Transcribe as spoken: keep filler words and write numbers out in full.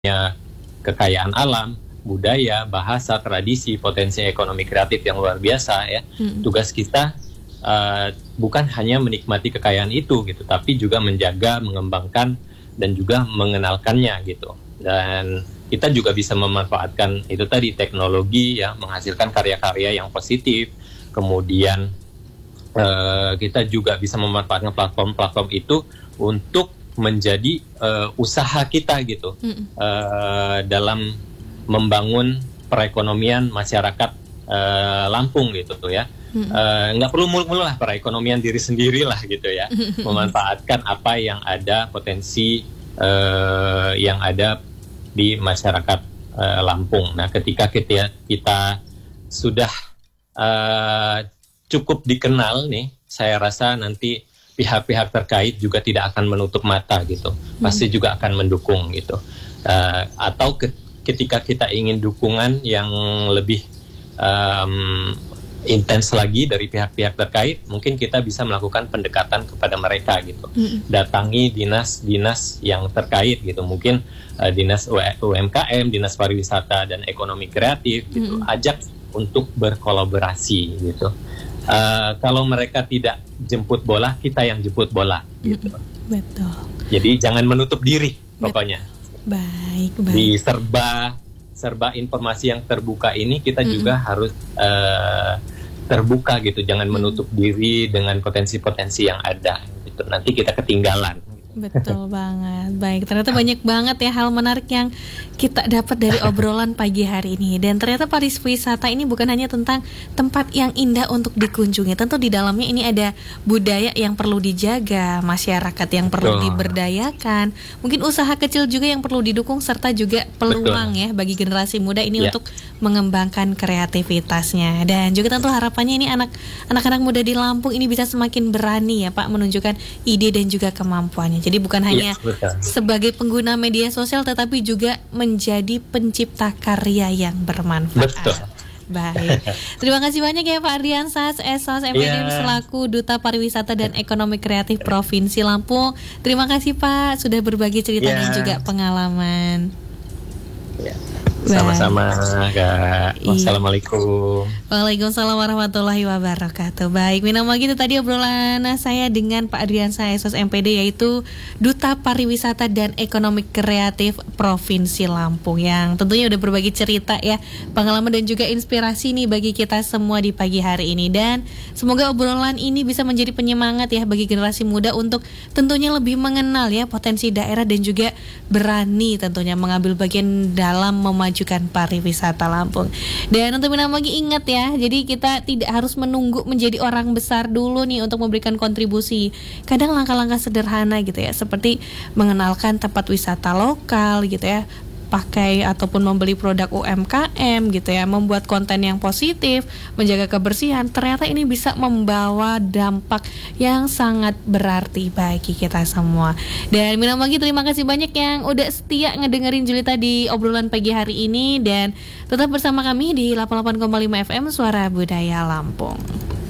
punya kekayaan alam, budaya, bahasa, tradisi, potensi ekonomi kreatif yang luar biasa ya. Hmm. Tugas kita uh, bukan hanya menikmati kekayaan itu gitu, tapi juga menjaga, mengembangkan dan juga mengenalkannya gitu. Dan kita juga bisa memanfaatkan itu tadi teknologi ya, menghasilkan karya-karya yang positif. Kemudian uh, kita juga bisa memanfaatkan platform-platform itu untuk menjadi uh, usaha kita gitu mm. uh, dalam membangun perekonomian masyarakat uh, Lampung gitu tuh ya. Mm. Uh, nggak perlu mulu-mulu lah perekonomian diri sendiri lah gitu ya. Memanfaatkan apa yang ada, potensi uh, yang ada di masyarakat uh, Lampung. Nah, ketika kita, kita sudah uh, cukup dikenal nih, saya rasa nanti pihak-pihak terkait juga tidak akan menutup mata gitu, hmm. pasti juga akan mendukung gitu. Uh, atau ke, ketika kita ingin dukungan yang lebih um, intens lagi dari pihak-pihak terkait, mungkin kita bisa melakukan pendekatan kepada mereka gitu. Hmm. Datangi dinas-dinas yang terkait gitu, mungkin uh, dinas U M K M, dinas pariwisata dan ekonomi kreatif gitu, hmm. ajak untuk berkolaborasi gitu. Uh, kalau mereka tidak jemput bola, kita yang jemput bola gitu. Betul. Jadi jangan menutup diri pokoknya. Baik, baik. Di serba serba informasi yang terbuka ini kita mm-hmm. juga harus uh, terbuka gitu. Jangan mm-hmm. menutup diri dengan potensi-potensi yang ada gitu. Nanti kita ketinggalan. Betul banget. Baik, ternyata banyak banget ya hal menarik yang kita dapat dari obrolan pagi hari ini. Dan ternyata pariwisata ini bukan hanya tentang tempat yang indah untuk dikunjungi. Tentu di dalamnya ini ada budaya yang perlu dijaga, masyarakat yang perlu Betul. diberdayakan, mungkin usaha kecil juga yang perlu didukung, serta juga peluang Betul. ya bagi generasi muda ini ya. untuk mengembangkan kreativitasnya. Dan juga tentu harapannya ini anak anak-anak muda di Lampung ini bisa semakin berani ya Pak menunjukkan ide dan juga kemampuannya. Jadi bukan hanya yes, sebagai pengguna media sosial, tetapi juga menjadi pencipta karya yang bermanfaat. Betul. Baik, terima kasih banyak ya Pak Ardiansah S O S M P D yeah. selaku Duta Pariwisata dan Ekonomi Kreatif Provinsi Lampung. Terima kasih Pak sudah berbagi cerita yeah. dan juga pengalaman. Yeah. Sama-sama Kak. Wassalamualaikum. Waalaikumsalam warahmatullahi wabarakatuh. Baik, minum lagi itu tadi obrolan saya dengan Pak Ardiansah S O S M P D, yaitu Duta Pariwisata dan Ekonomi Kreatif Provinsi Lampung, yang tentunya udah berbagi cerita ya, pengalaman dan juga inspirasi nih bagi kita semua di pagi hari ini. Dan semoga obrolan ini bisa menjadi penyemangat ya bagi generasi muda untuk tentunya lebih mengenal ya potensi daerah dan juga berani tentunya mengambil bagian dalam memajukan majukan pariwisata Lampung. Dan untuk minum lagi ingat ya, jadi kita tidak harus menunggu menjadi orang besar dulu nih untuk memberikan kontribusi. Kadang langkah-langkah sederhana gitu ya, seperti mengenalkan tempat wisata lokal gitu ya, pakai ataupun membeli produk U M K M gitu ya, membuat konten yang positif, menjaga kebersihan, ternyata ini bisa membawa dampak yang sangat berarti bagi kita semua. Dan minum lagi terima kasih banyak yang udah setia ngedengerin Julita di obrolan pagi hari ini, dan tetap bersama kami di delapan puluh delapan koma lima F M Suara Budaya Lampung.